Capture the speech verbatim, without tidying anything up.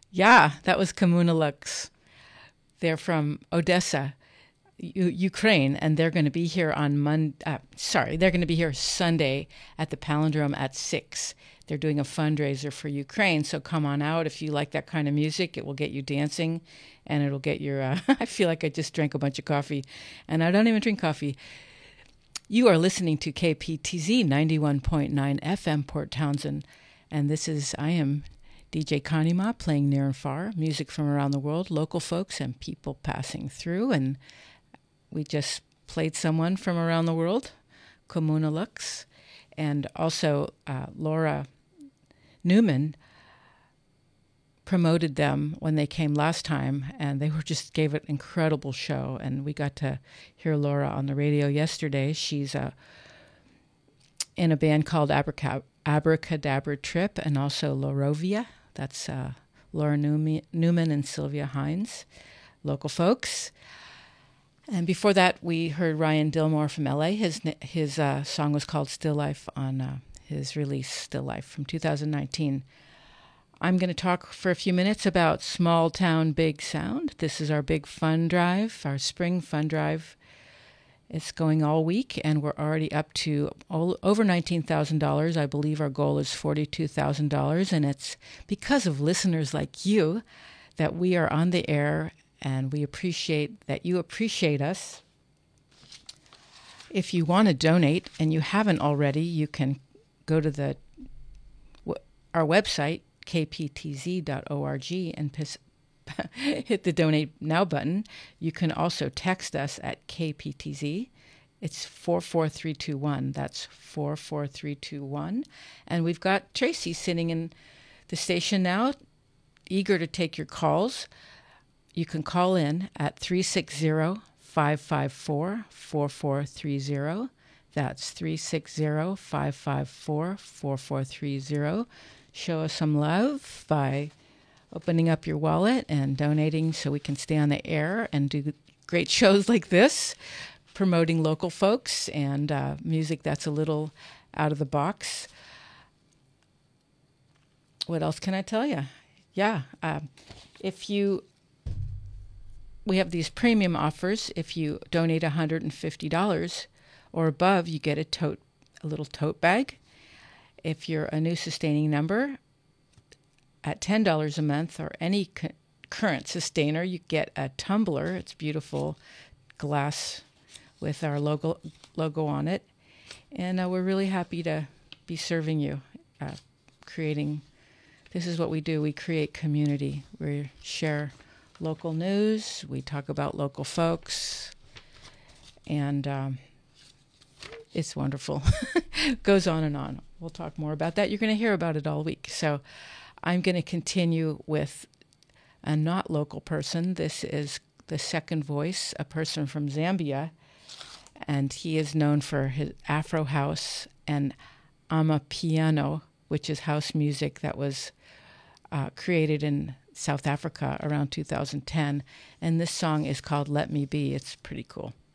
Yeah, that was Communalux. They're from Odessa, U- Ukraine, and they're going to be here on Monday. Uh, sorry, they're going to be here Sunday at the Palindrome at six. They're doing a fundraiser for Ukraine, so come on out if you like that kind of music. It will get you dancing, and it'll get your. Uh, I feel like I just drank a bunch of coffee, and I don't even drink coffee. You are listening to K P T Z ninety-one point nine F M Port Townsend, and this is I am D J Connie Ma playing near and far, music from around the world, local folks and people passing through. And we just played someone from around the world, Communalux, and also uh, Laura Newman promoted them when they came last time, and they were just gave an incredible show. And we got to hear Laura on the radio yesterday. She's uh, in a band called Abraca- Abracadabra Trip, and also Laurovia. That's uh, Laura Newman, Newman and Sylvia Hines, local folks. And before that, we heard Ryan Dillmore from L A. His his uh, song was called Still Life on uh, his release, Still Life, from two thousand nineteen. I'm going to talk for a few minutes about Small Town Big Sound. This is our big fun drive, our spring fun drive. It's going all week, and we're already up to all, over nineteen thousand dollars. I believe our goal is forty-two thousand dollars, and it's because of listeners like you that we are on the air, and we appreciate that you appreciate us. If you want to donate, and you haven't already, you can go to the our website, k p t z dot org, and piss, hit the donate now button. You can also text us at K P T Z. It's four four three two one. That's four four three two one. And we've got Tracy sitting in the station now, eager to take your calls. You can call in at three six zero, five five four, four four three zero. That's three six zero, five five four, four four three zero. Show us some love by opening up your wallet and donating so we can stay on the air and do great shows like this, promoting local folks and uh, music that's a little out of the box. What else can I tell you? Yeah, uh, if you, we have these premium offers. If you donate one hundred fifty dollars or above, you get a tote, a little tote bag. If you're a new sustaining member, at ten dollars a month or any c- current sustainer, you get a tumbler. It's beautiful glass with our logo logo on it. And uh, we're really happy to be serving you, uh, creating, this is what we do. We create community. We share local news. We talk about local folks. And um, it's wonderful. Goes on and on. We'll talk more about that. You're going to hear about it all week. So I'm going to continue with a not local person. This is the second voice, a person from Zambia, and he is known for his Afro house and amapiano, which is house music that was uh, created in South Africa around two thousand ten. And this song is called Let Me Be. It's pretty cool.